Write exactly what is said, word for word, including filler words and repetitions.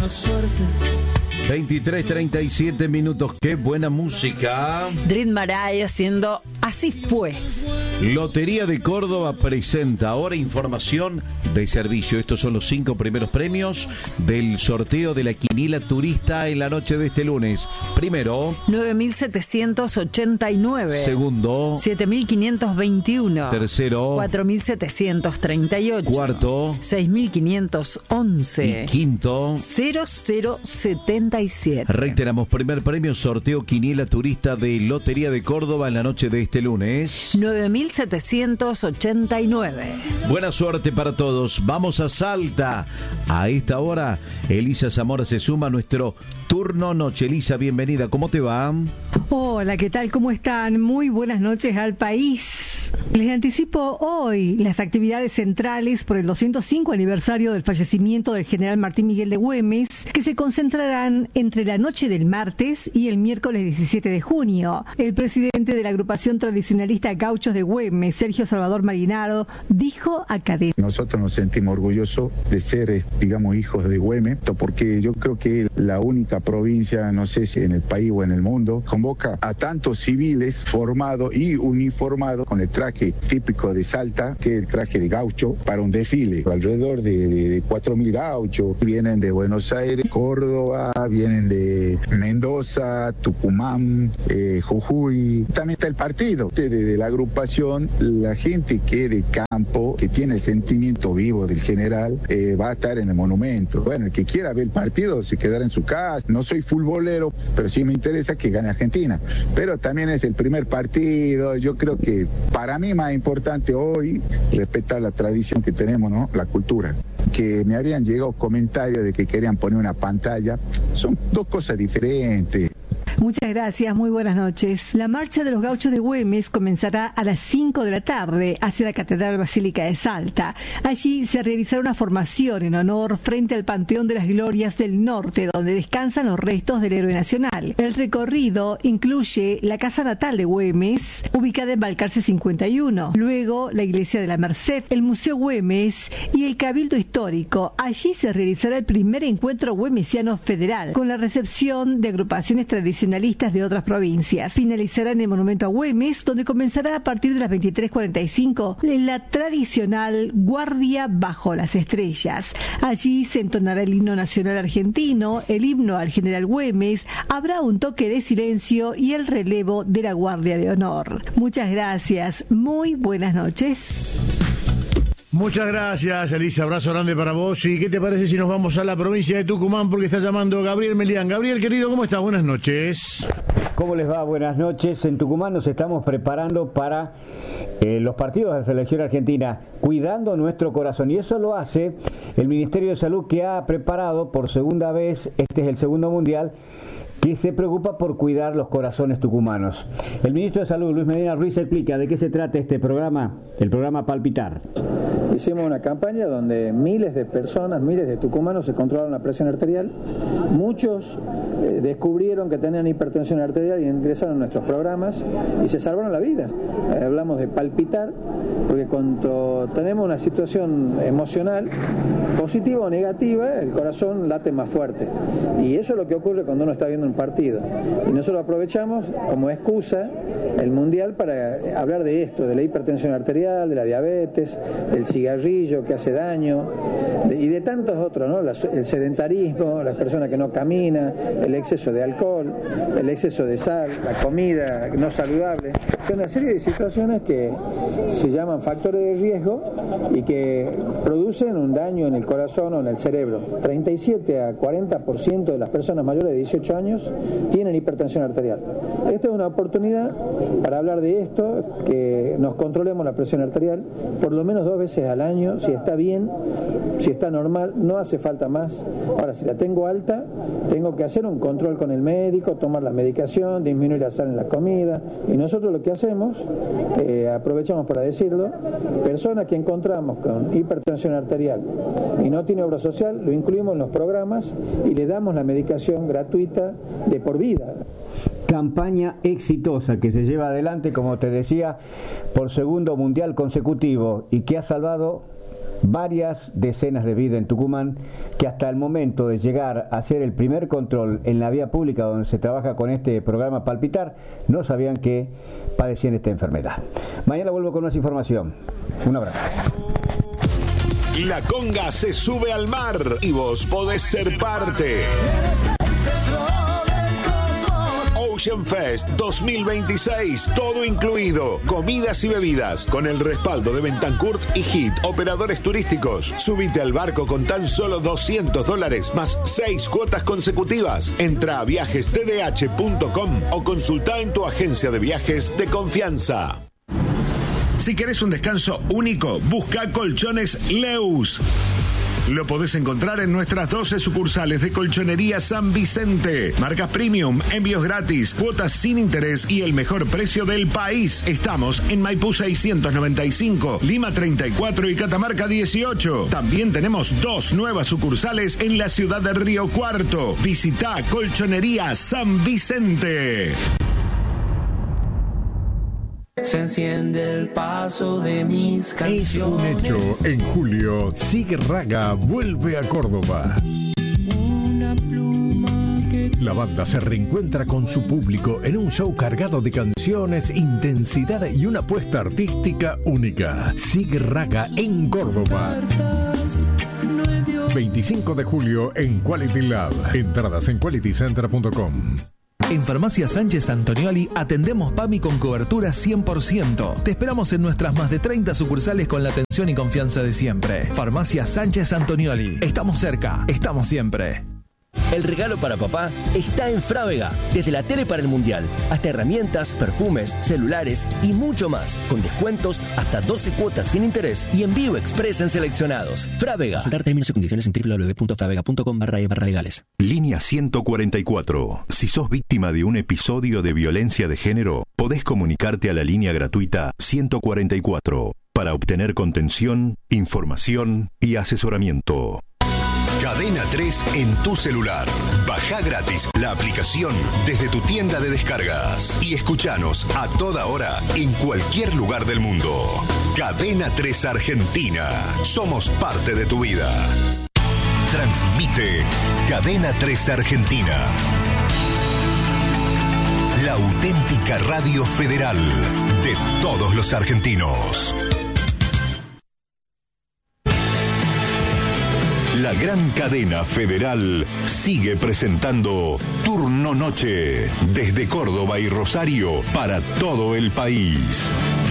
veintitrés treinta y siete minutos, qué buena música. Dream Maray haciendo Así Fue. Lotería de Córdoba presenta ahora información de servicio. Estos son los cinco primeros premios del sorteo de la quiniela turista en la noche de este lunes. Primero, nueve mil setecientos ochenta y nueve. Segundo, siete mil quinientos veintiuno. Tercero, cuatro mil setecientos treinta y ocho. Cuarto, seis mil quinientos once. Y quinto, cero cero setenta y siete. Reiteramos, primer premio, sorteo quiniela turista de Lotería de Córdoba en la noche de este lunes. nueve mil setecientos ochenta y nueve. Buena suerte para todos. Vamos a Salta. A esta hora, Elisa Zamora se suma a nuestro turno noche. Elisa, bienvenida. ¿Cómo te va? Hola, ¿qué tal? ¿Cómo están? Muy buenas noches al país. Les anticipo hoy las actividades centrales por el doscientos cinco aniversario del fallecimiento del general Martín Miguel de Güemes, que se concentrarán entre la noche del martes y el miércoles diecisiete de junio. El presidente de la agrupación tradicionalista Gauchos de Güemes, Sergio Salvador Marinaro, dijo a Cadena: nosotros nos sentimos orgullosos de ser, digamos, hijos de Güemes, porque yo creo que la única provincia, no sé si en el país o en el mundo, convoca a tantos civiles formados y uniformados con el traje típico de Salta, que es el traje de gaucho, para un desfile. Alrededor de, de, de cuatro mil gauchos vienen de Buenos Aires, Córdoba, vienen de Mendoza, Tucumán, eh, Jujuy. También está el partido de, de, de la agrupación. La gente que de campo, que tiene el sentimiento vivo del general, eh, va a estar en el monumento. Bueno, el que quiera ver el partido se quedará en su casa. No soy futbolero, pero sí me interesa que gane Argentina. Pero también es el primer partido. Yo creo que para mí más importante hoy respetar la tradición que tenemos, ¿no? La cultura. Que me habían llegado comentarios de que querían poner una pantalla. Son dos cosas diferentes. Muchas gracias, muy buenas noches. La marcha de los Gauchos de Güemes comenzará a las cinco de la tarde hacia la Catedral Basílica de Salta. Allí se realizará una formación en honor frente al Panteón de las Glorias del Norte, donde descansan los restos del héroe nacional. El recorrido incluye la casa natal de Güemes, ubicada en Balcarce cincuenta y uno, luego la Iglesia de la Merced, el Museo Güemes y el Cabildo Histórico. Allí se realizará el primer encuentro güemesiano federal, con la recepción de agrupaciones tradicionales de otras provincias. Finalizará en el Monumento a Güemes, donde comenzará a partir de las veintitrés cuarenta y cinco la tradicional Guardia Bajo las Estrellas. Allí se entonará el himno nacional argentino, el himno al general Güemes, habrá un toque de silencio y el relevo de la Guardia de Honor. Muchas gracias, muy buenas noches. Muchas gracias, Elisa. Abrazo grande para vos. ¿Y qué te parece si nos vamos a la provincia de Tucumán? Porque está llamando Gabriel Melián. Gabriel, querido, ¿cómo estás? Buenas noches. ¿Cómo les va? Buenas noches. En Tucumán nos estamos preparando para eh, los partidos de la selección argentina, cuidando nuestro corazón. Y eso lo hace el Ministerio de Salud, que ha preparado por segunda vez, este es el segundo mundial, que se preocupa por cuidar los corazones tucumanos. El ministro de Salud, Luis Medina Ruiz, explica de qué se trata este programa, el programa Palpitar. Hicimos una campaña donde miles de personas, miles de tucumanos se controlaron la presión arterial. Muchos eh, descubrieron que tenían hipertensión arterial y ingresaron a nuestros programas y se salvaron la vida. Eh, hablamos de palpitar, porque cuando tenemos una situación emocional, positiva o negativa, el corazón late más fuerte. Y eso es lo que ocurre cuando uno está viendo un partido. Y nosotros aprovechamos como excusa el Mundial para hablar de esto, de la hipertensión arterial, de la diabetes, del cigarrillo que hace daño, de, y de tantos otros, ¿no? La, el sedentarismo, las personas que no caminan, el exceso de alcohol, el exceso de sal, la comida no saludable. Son una serie de situaciones que se llaman factores de riesgo y que producen un daño en el corazón o en el cerebro. treinta y siete a cuarenta por ciento de las personas mayores de dieciocho años tienen hipertensión arterial. Esta es una oportunidad para hablar de esto, que nos controlemos la presión arterial por lo menos dos veces al año. Si está bien, si está normal, no hace falta más. Ahora, si la tengo alta, tengo que hacer un control con el médico, tomar la medicación, disminuir la sal en la comida. Y nosotros lo que hacemos, eh, aprovechamos para decirlo, personas que encontramos con hipertensión arterial y no tiene obra social, lo incluimos en los programas y le damos la medicación gratuita de por vida. Campaña exitosa que se lleva adelante, como te decía, por segundo mundial consecutivo y que ha salvado varias decenas de vidas en Tucumán que hasta el momento de llegar a hacer el primer control en la vía pública donde se trabaja con este programa Palpitar, no sabían que padecían esta enfermedad. Mañana vuelvo con más información. Un abrazo. La conga se sube al mar y vos podés ser parte. Ocean Fest dos mil veintiséis, todo incluido, comidas y bebidas, con el respaldo de Bentancurt y Hit, operadores turísticos. Subite al barco con tan solo doscientos dólares, más seis cuotas consecutivas. Entra a viajes t d h punto com o consulta en tu agencia de viajes de confianza. Si querés un descanso único, busca Colchones Leus. Lo podés encontrar en nuestras doce sucursales de Colchonería San Vicente. Marcas premium, envíos gratis, cuotas sin interés y el mejor precio del país. Estamos en Maipú seiscientos noventa y cinco, Lima treinta y cuatro y Catamarca dieciocho. También tenemos dos nuevas sucursales en la ciudad de Río Cuarto. Visita Colchonería San Vicente. Se enciende el paso de mis canciones. Es un hecho, en julio, Sig Raga vuelve a Córdoba. Una pluma que... La banda se reencuentra con su público en un show cargado de canciones, intensidad y una apuesta artística única. Sig Raga en Córdoba. veinticinco de julio en Quality Lab. Entradas en quality center punto com. En Farmacia Sánchez Antonioli atendemos PAMI con cobertura cien por ciento. Te esperamos en nuestras más de treinta sucursales con la atención y confianza de siempre. Farmacia Sánchez Antonioli. Estamos cerca, estamos siempre. El regalo para papá está en Frávega. Desde la tele para el mundial hasta herramientas, perfumes, celulares y mucho más. Con descuentos hasta doce cuotas sin interés y envío express en seleccionados. Frávega. Consultar términos y condiciones en doble u doble u doble u punto fravega punto com barra e barra legales. Línea ciento cuarenta y cuatro. Si sos víctima de un episodio de violencia de género, podés comunicarte a la línea gratuita ciento cuarenta y cuatro para obtener contención, información y asesoramiento. Cadena tres en tu celular. Baja gratis la aplicación desde tu tienda de descargas y escuchanos a toda hora en cualquier lugar del mundo. Cadena tres Argentina. Somos parte de tu vida. Transmite Cadena tres Argentina. La auténtica radio federal de todos los argentinos. La gran cadena federal sigue presentando Turno Noche desde Córdoba y Rosario para todo el país.